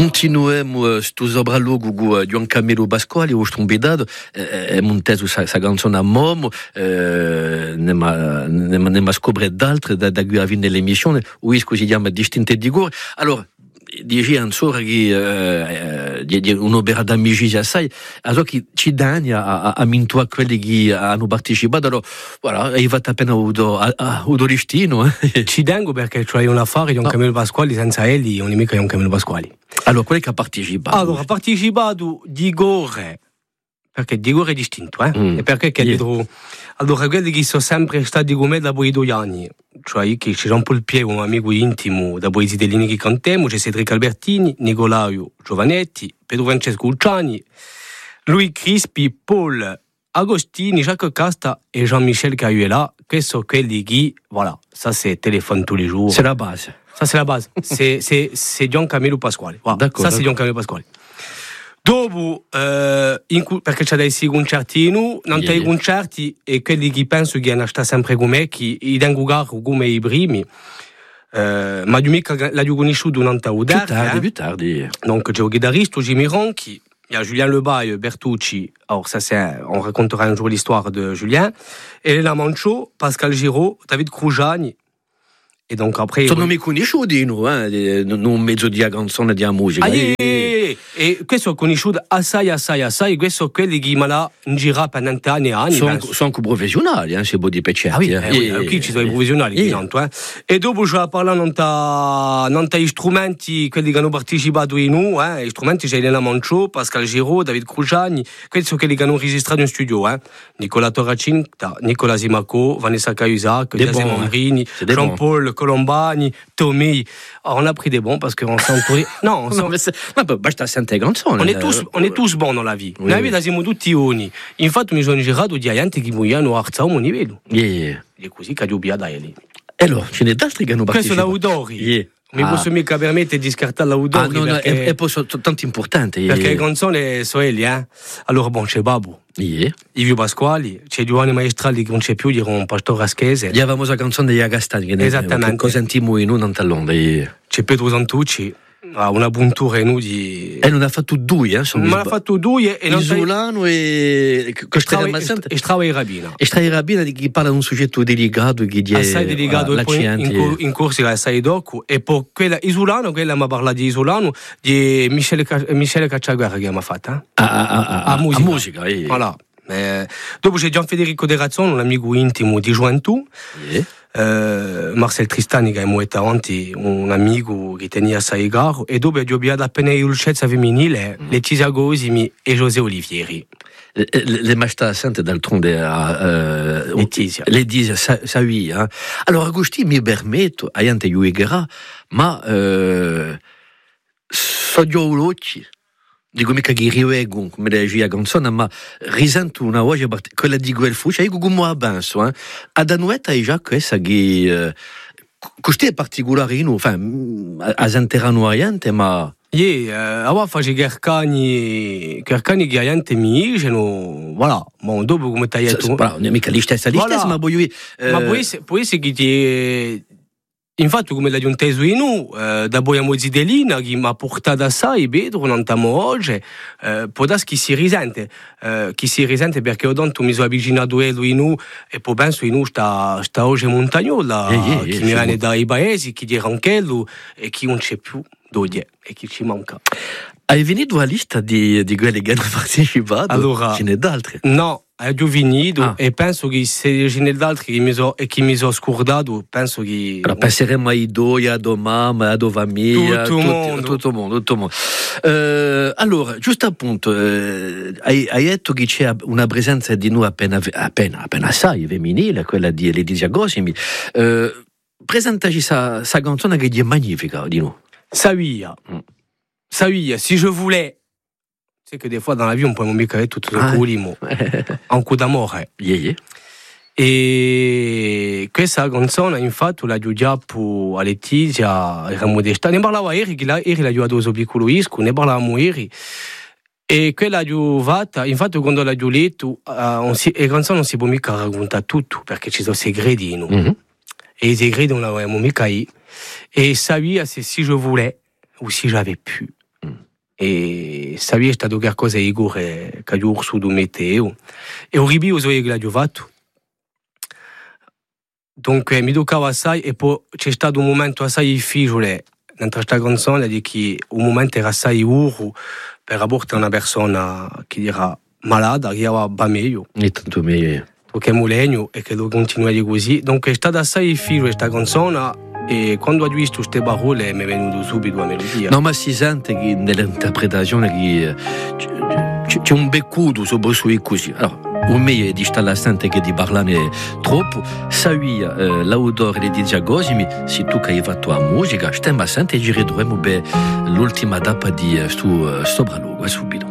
Continuem sto sopralluogo con Juan Camilo Pasquali, o strombedado, monteso sa canzone a Momo, nema scopre d'altre da cui a vinto l'emissione, o isco si chiama Distinte di Gore. Allora, dice ancora che un'opera d'amicizia assai, a che ci danni a mintua quelli che hanno partecipato. Allora, voilà, hai fatto appena avuto listino. Ci tengo perché c'è un affare di Juan Camilo Pasquali, senza egli non è mica Juan Camilo Pasquali. Allora, quelli che ha partecipato? Allora, ha partecipato di Gore, perché di Gore è distinto, e perché che dietro. Allora, quelli che sono sempre stati con me da poi 2 anni, cioè che ci rompo il piede, un amico intimo, da poi i zitellini che cantiamo, c'è Cedric Albertini, Nicolaio Giovanetti, Pedro Francesco Luciani, Louis Crispi, Paul Agostini, Jacques Casta et Jean-Michel Cayuela, che sono quelli che, voilà, ça c'est téléphone tous les jours. C'est la base. Ça c'est la base. C'est Juan Camilo Pasquali. Voilà. D'accord, ça c'est Juan Camilo Pasquali. Dopo, perché c'è dei concerti, non dei concerti e quelli che penso che hanno stato sempre con me, che i tengo caro come i primi, ma io mica l'ho conosciuto non più tardi. Donc c'è un chitarrista, Jimmy Ronchi, il y a Julien Lebaille, Bertucci, alors ça on racontera un jour l'histoire de Julien, Elena Mancho, Pascal Giraud, David Crugiani. E donc après sono mica conosciuti non mezzo di canzone di musica. E questo ho conosciuto assai, questo quelli che me l'ha girato per anni e anni. Sono anche professionali, se può dire peccetti. Qui ci sono i professionali, e dopo ci parlano non ta strumenti, quelli che hanno partecipato in noi, strumenti c'è Elena Mancho, Pascal Giraud, David Crugiani, questi sono quelli che hanno registrato in studio, Nicola Toracinta, Nicola Simaco, Vanessa Cahuzac, Jazzy Mambrini, Jean-Paul Colombani, Tommy. Alors, on a pris des bons parce qu'on s'est entouré. Non, basta sentire canzone. On est tous bons dans la vie. Nella vita siamo tutti uni. Infatti mi sono girato di gente che vogliono alzare un livello. E così che io da lì. E allora, ce n'è altri che hanno partecipato. Questo è l'Audori. Mi posso mica permettere di scartare l'Audori. No, è tanto importante. Perché le canzoni sono lì, Allora, bon, c'è Babbo. Ivio Pasquali, c'è 2 anni maestrali che non c'è più, dirò un pastore aschese. Gli avevamo la canzone degli Agastani, esattamente. Cosa sentiamo in un talone. C'è Pedro Santucci, una puntura in di. E non ha fatto 2, Ma ha fatto 2 e Isolano e Strava e Rabina. E Strava e Rabina che parla di un soggetto delicato che è assai delicato e poi in corsi assai dopo e poi quella Isolano, quella mi parla di Isolano di Michele Cacciaguerra che mi ha fatta a musica. Voilà. Dopo c'è Gian Federico De Razzon, un amico intimo di gioventù. Marcel Tristani che è molto avanti, un amico che tenia assai caro, e dopo abbiamo appena il scelta femminile Letizia Gosimi e José Olivieri. Le masta sente d'altronde Letizia Savi. Allora Agostino mi permetto a gente juegherà, ma so giovoloci. Dico mica che riego come leggi a canzone, ma risento una voce quella di quel fuccia, io come avanzo, ad anuetta è già questa che questo è particolare in a senterano a gente, ma ora faccio Kerkani che a gente mi dicono, voilà, ma dopo come t'hai detto, non è mica la stessa, ma può essere che ti. Infatti, come l'ha di un teso in da poi a Mozidelina che mi ha portato assai, Pedro, non stiamo oggi, può darsi che si risente perché ho tanto mi sono avvicinato a lui in e poi penso in sta oggi montagnola, che mi viene dai paesi, che di Ranchello e che non c'è più dove e che ci manca. Hai finito la lista di quelli che hanno partecipato? Allora, ce n'è d'altri? No, ho finito e penso che se ce n'è d'altri che mi sono scordato, penso che. Allora, penseremo a Ido, a Domam, a Dovamia, tutto il mondo. Allora, giusto appunto, hai detto che c'è una presenza di noi appena assai femminile, quella di Letizia Gosimi. Presentaci questa canzone che è magnifica di noi. Savia, si je voulais. C'est que des fois dans la vie on peut m'oublier tout le coup un coup d'amour. E questa canzone infatti la giudiapo a Letizia era modesta. Ne parlava ieri la giudiato piccolo isco, ne parlavamo ieri. E quella giuvata, infatti quando la giuletto le canzoni non si può mica raccontare tutto perché ci sono segreti in noi. E i segreti non l'avevamo mica. Et savia c'est si je voulais ou si j'avais pu. e savia stato qualcosa di gore che io su do meteo e ho ribio so il gladiovato. Dunque mi toccava assai e poi c'è stato un momento assai difficile dentro questa canzone di che un momento era assai duro per abbortare una persona che era malata, che era meglio. E tanto meglio. Perché è mulegno e che devo continuare così. Dunque è stata assai difficile questa canzone. E quando ho visto queste parole mi è venuto subito la melodia. No, ma si sente che nell'interpretazione che c'è un beccuto sopra sui così. Allora, un meglio di stare assente che di parlare troppo. Savia l'autore di Giagosimi, se tu che hai fatto la musica, stiamo assente e ci ritroviamo per l'ultima tappa di sto brano, subito.